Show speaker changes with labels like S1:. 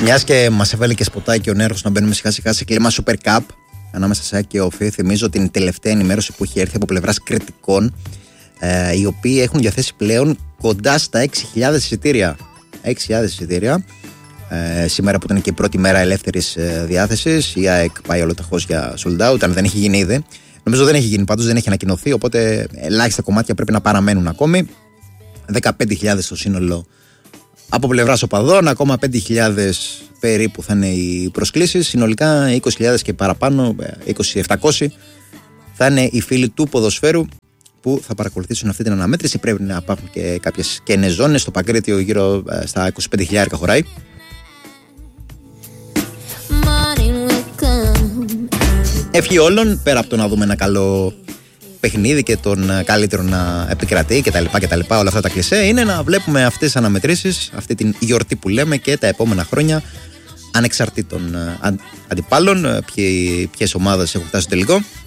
S1: Μιας και μας έβαλε και σποτάκι ο Νέαρχος να μπαίνουμε σιγά σιγά σε κλίμα Super Cup ανάμεσα σε ΑΕΚ και Όφη, θυμίζω την τελευταία ενημέρωση που έχει έρθει από πλευράς κριτικών, οι οποίοι έχουν διαθέσει πλέον κοντά στα 6.000 εισιτήρια. 6.000 εισιτήρια. Σήμερα που ήταν και η πρώτη μέρα ελεύθερης διάθεσης, η ΑΕΚ πάει ολοταχώς για sold out, αν δεν έχει γίνει ήδη. Νομίζω δεν έχει γίνει, πάντως δεν έχει ανακοινωθεί, οπότε ελάχιστα κομμάτια πρέπει να παραμένουν ακόμη. 15.000 στο σύνολο από πλευράς οπαδών, ακόμα 5.000 περίπου θα είναι οι προσκλήσεις. Συνολικά 20.000 και παραπάνω, 20.700 θα είναι οι φίλοι του ποδοσφαίρου που θα παρακολουθήσουν αυτή την αναμέτρηση. Πρέπει να υπάρχουν και κάποιες κενές ζώνες. Στο Παγκρίτιο γύρω στα 25.000 χωράει. Ευχή όλων, πέρα από το να δούμε ένα καλό παιχνίδι και τον καλύτερο να επικρατεί κτλ. Όλα αυτά τα κλισέ, είναι να βλέπουμε αυτές τις αναμετρήσεις, αυτή την γιορτή που λέμε, και τα επόμενα χρόνια ανεξαρτήτων αντιπάλων, ποιες ομάδες έχουν φτάσει στο τελικό.